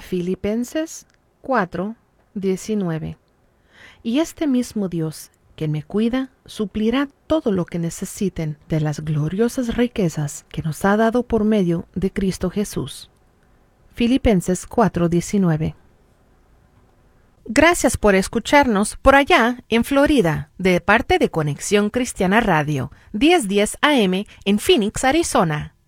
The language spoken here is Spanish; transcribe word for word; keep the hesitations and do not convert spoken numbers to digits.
Filipenses cuatro, diecinueve. Y este mismo Dios, quien me cuida, suplirá todo lo que necesiten de las gloriosas riquezas que nos ha dado por medio de Cristo Jesús. Filipenses cuatro, diecinueve. Gracias por escucharnos por allá en Florida, de parte de Conexión Cristiana Radio, diez diez A M en Phoenix, Arizona.